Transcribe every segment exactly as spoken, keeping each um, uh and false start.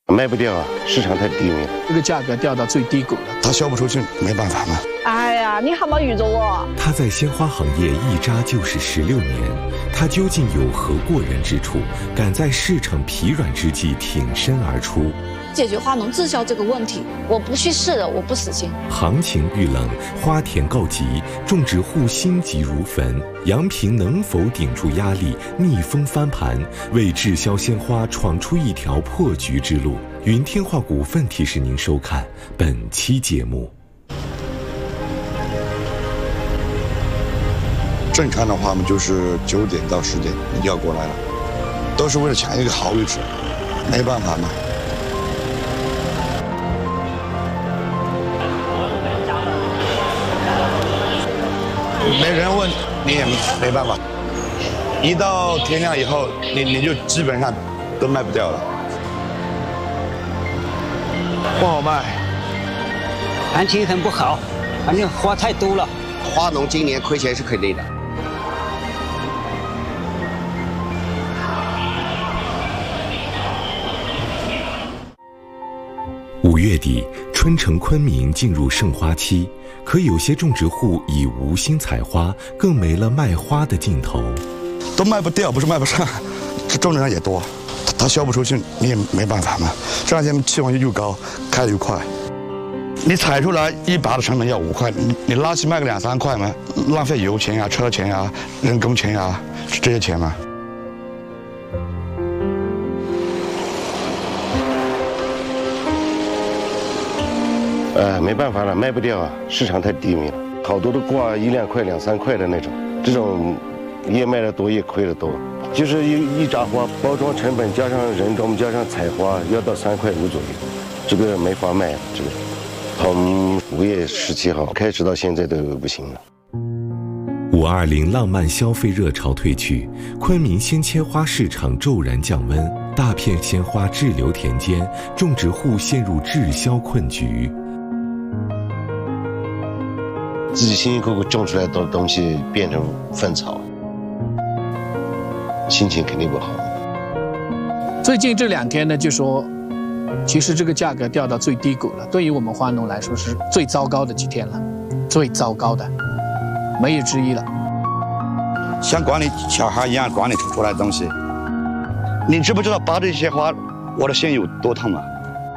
卖不掉啊，市场太低迷了， 这个价格掉到最低谷了， 他销不出去，没办法嘛。 哎呀，你还没遇着我。 他在鲜花行业一扎就是十六年，他究竟有何过人之处，敢在市场疲软之际挺身而出？ 解决花农滞销这个问题，我不去试的，我不死心。 行情遇冷，花田告急，种植户心急如焚。杨平能否顶住压力，逆风翻盘，为滞销鲜花闯出一条破局之路？云天化股份提示您收看本期节目。 正常的话嘛，就是九点到十点你就要过来了，都是为了抢一个好位置，没办法嘛。没人问你也没办法，一到天亮以后，你你就基本上都卖不掉了，不好卖， 行情很不好，反正花太多了。 花农今年亏钱是肯定的。 五月底，春城昆明进入盛花期，可有些种植户已无心采花，更没了卖花的劲头。 都卖不掉，不是卖不上，这种的人也多，他他销不出去，你也没办法嘛。这两天气温又高，开得又快，你采出来一把的成本要五块，你你拉去卖个两三块嘛，浪费油钱呀、车钱呀、人工钱呀，这些钱嘛。 呃，没办法了，卖不掉啊，市场太低迷了，好多都挂一两块、两三块的那种，这种越卖的多越亏的多。就是一一扎花，包装成本加上人工加上采花，要到三块五左右，这个没法卖，这个从五月十七号开始到现在都不行了。 五二零浪漫消费热潮退去，昆明鲜切花市场骤然降温，大片鲜花滞留田间，种植户陷入滞销困局。 自己辛辛苦苦种出来的东西变成粪草，心情肯定不好。 最近这两天呢，就说，其实这个价格掉到最低谷了，对于我们花农来说是最糟糕的几天了，最糟糕的，没有之一了。 像管理小孩一样管理出出来的东西，你知不知道拔这些花，我的心有多痛啊？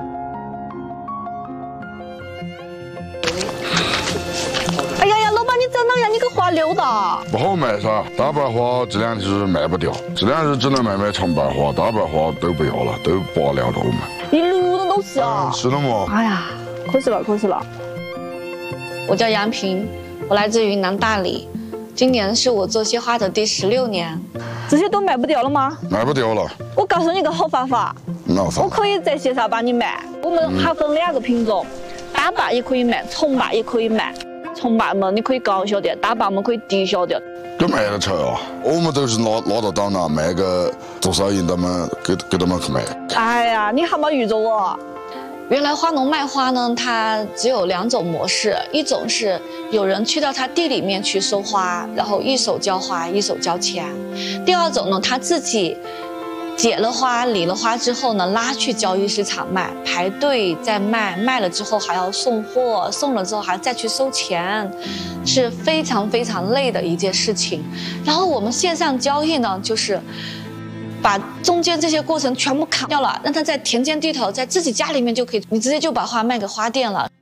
你个花溜的不好卖噻，大白花这两日卖不掉，这两日只能卖卖长白花，大白花都不要了，都拔了都卖。 一路的都是啊， 是的嘛。 哎呀，可惜了，可惜了。我叫杨平，我来自云南大理，今年是我做鲜花的第十六年。这些都卖不掉了吗？ 卖不掉了。 我告诉你个好办法，我可以在线上帮你卖。我们还分两个品种，大白也可以卖，重白也可以卖。重白嘛，你可以高销点；大白嘛，可以低销点。 都卖得出啊！我们都是拉拉到档了，卖个多少银，他们给给他们去卖。 哎呀，你还没遇着我。原来花农卖花呢，它只有两种模式，一种是有人去到他地里面去收花，然后一手交花，一手交钱；第二种呢，他自己结了花、理了花之后呢，拉去交易市场卖，排队再卖，卖了之后还要送货，送了之后还再去收钱，是非常非常累的一件事情。然后我们线上交易呢，就是把中间这些过程全部砍掉了，让他在田间地头，在自己家里面就可以，你直接就把花卖给花店了。